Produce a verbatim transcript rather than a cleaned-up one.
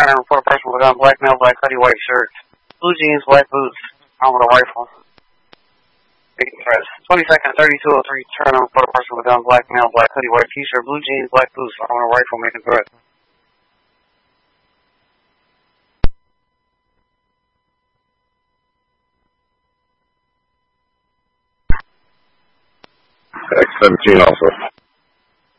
turn and report a person with a gun, black male, black hoodie, white shirt, blue jeans, black boots, armed with a rifle. twenty seconds, thirty-two oh three, turn and report a person with a gun, black male, black hoodie, white t-shirt, blue jeans, black boots, armed with a rifle, making threat. X seventeen also.